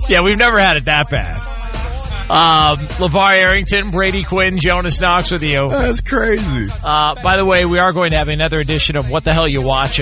Yeah, we've never had it that bad. LeVar Arrington, Brady Quinn, Jonas Knox with you. That's crazy. By the way, we are going to have another edition of What the Hell You Watching